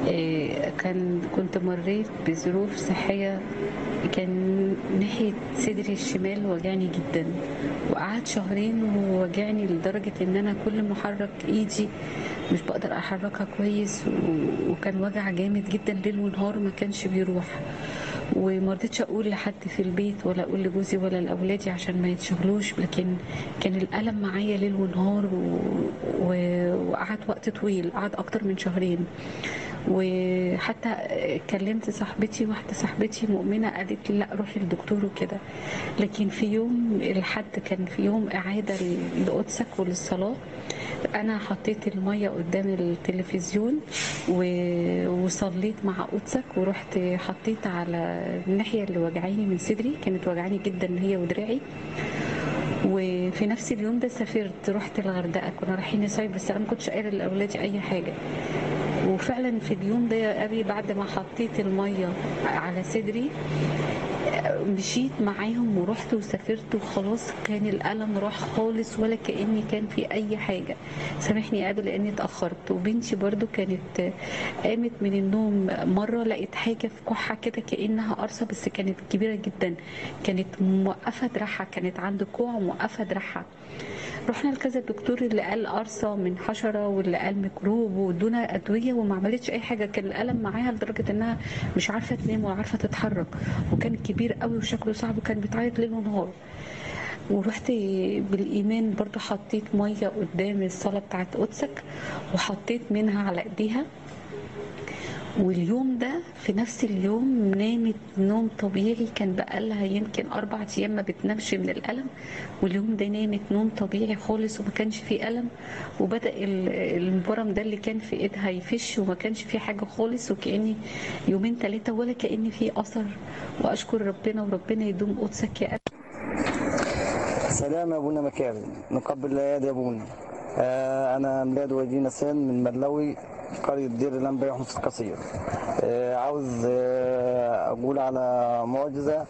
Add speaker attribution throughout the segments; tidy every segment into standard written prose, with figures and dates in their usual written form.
Speaker 1: كنت مريت بظروف صحية. كان ناحية صدري الشمال وجعني جدا، وقعدت شهرين ووجعني لدرجة ان انا كل ما احرك ايدي مش بقدر احركها كويس، وكان وجع جامد جدا ليل ونهار ما كانش بيروح. ومرضتش اقول لحد في البيت ولا اقول لجوزي ولا لاولادي عشان ما يتشغلوش، لكن كان الالم معايا ليل ونهار وقعد وقت طويل، قعد اكتر من شهرين. وحتى كلمت صاحبتي، واحده صاحبتي مؤمنه، قالت لي لا روحي للدكتور وكده. لكن في يوم الحد كان في يوم اعاده لقدسك وللصلاه، انا حطيت الميه قدام التلفزيون وصليت مع قدسك، ورحت حطيت على الناحيه اللي وجعاني من صدري، كانت وجعاني جدا هي ودراعي. وفي نفس اليوم ده سافرت، رحت الغردقه، كنا رايحين نصيف، بس انا ما كنتش قايله لاولادي اي حاجه. وفعلا في اليوم ده يا ابي بعد ما حطيت الميه على صدري مشيت معاهم ورحت وسافرت، وخلاص كان الألم راح خالص ولا كأني كان في أي حاجة. سامحني يا أبي لأني اتأخرت. وبنتي برضو كانت قامت من النوم مرة، لقيت حاجة في كحة كده كأنها قرصة، بس كانت كبيرة جدا، كانت موقفة دراعها، كانت عند كوع موقفة دراعها. رحنا لكذا دكتور، اللي قال قرصة من حشرة واللي قال ميكروب، وادونا أدوية وما عملتش أي حاجة. كان الألم معاها لدرجة إنها مش عارفة تنام ولا عارفة تتحرك، وكان كبير قوي وشكله صعب، وكان بتعيط ليل ونهار. ورحت بالإيمان برضو حطيت مية قدام الصلاة بتاعت قدسك، وحطيت منها على إيديها. واليوم ده في نفس اليوم نامت نوم طبيعي، كان بقالها يمكن 4 أيام ما بتنامش من الألم، واليوم ده نامت نوم طبيعي خالص وما كانش فيه ألم. وبدأ الورم ده اللي كان في ايدها يفش، وما كانش فيه حاجة خالص، وكأني يومين 3 ولا كأني فيه أثر. وأشكر ربنا، وربنا يدوم قدسك يا أبي.
Speaker 2: سلام يا ابونا مكارم، نقبل الايادي يا ابونا. انا ميلاد ودينا سان من مدلوي، قرية دير الانبا يحمص القصير. عاوز اقول على معجزة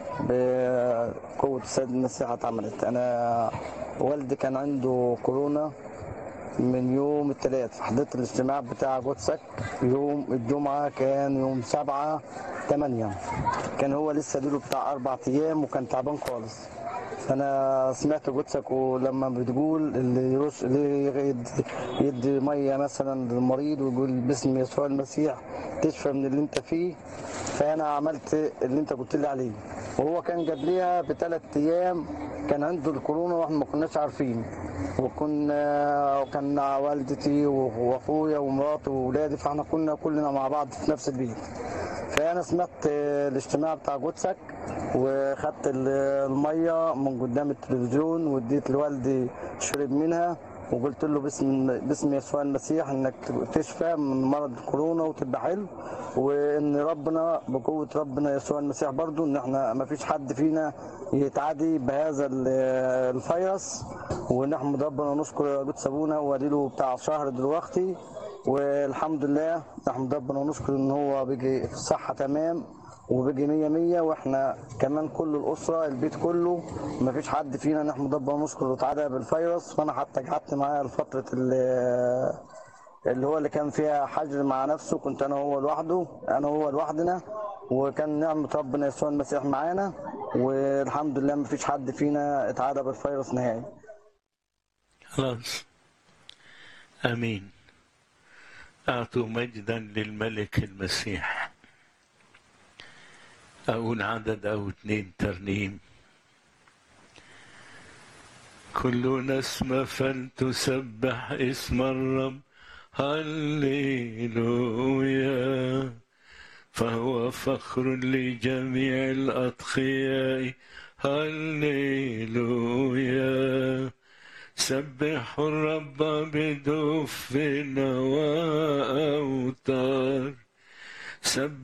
Speaker 2: بقوة السيد المسيح اتعملت. انا والدي كان عنده كورونا من يوم الثلاث، حضرت الاجتماع بتاع جوتسك يوم الجمعة، كان يوم 7/8. كان هو لسه ديله بتاع 4 أيام وكان تعبان خالص. فأنا سمعت جوتسك ولما بتقول اللي يرش اللي يدي مية مثلا للمريض ويقول باسم يسوع المسيح تشفى من اللي انت فيه، فأنا عملت اللي انت قلت لي عليه. وهو كان قبليها ب3 أيام كان عنده الكورونا واحنا ما كناش عارفين، وكان مع والدتي واخويا ومراتي واولادي، فاحنا كنا كلنا مع بعض في نفس البيت. فانا سمعت الاجتماع بتاع جوتسك وخدت الميه من قدام التلفزيون واديت لوالدي شرب منها، وقلت له باسم يسوع المسيح انك تشفى من مرض الكورونا وتبقى حلو، وان ربنا بقوه ربنا يسوع المسيح برضو ان احنا ما فيش حد فينا يتعدي بهذا الفيروس. ونحمد ربنا ونشكر قدس ابونا، واديله بتاع شهر دلوقتي والحمد لله. نحمد ربنا ونشكر ان هو بيجي في صحه تمام وبيجي 100 واحنا كمان كل الاسره البيت كله ما فيش حد فينا نحمد ربنا ونشكر اتعدى بالفيروس. وانا حتى قعدت معاه لفتره اللي هو اللي كان فيها حجر مع نفسه، كنت انا هو لوحده، انا هو لوحدنا، وكان نعمة ربنا يسوع المسيح معانا، والحمد لله مفيش حد فينا اتعدى بالفيروس نهائي.
Speaker 3: خلاص، آمين. أعطوا مجدا للملك المسيح. أقول عدد أو 2 ترنيم. كل نسمة فلتسبح اسم الرب، هللويا، فهو فخر لجميع الأتقياء، هللويا. سبحوا الرب بدف وأوتار،